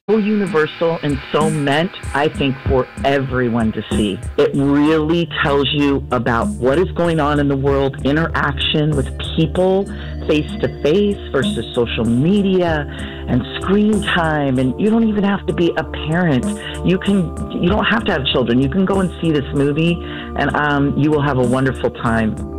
so universal and so meant, I think, for everyone to see. It really tells you about what is going on in the world, interaction with people face to face versus social media and screen time. And you don't even have to be a parent. You don't have to have children. You can go and see this movie and you will have a wonderful time.